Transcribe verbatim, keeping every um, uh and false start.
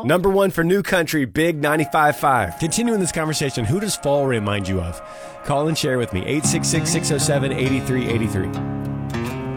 Number one for New Country, Big ninety-five point five. Continuing this conversation, who does fall remind you of? Call and share with me, eight six six, six oh seven, eight three eight three.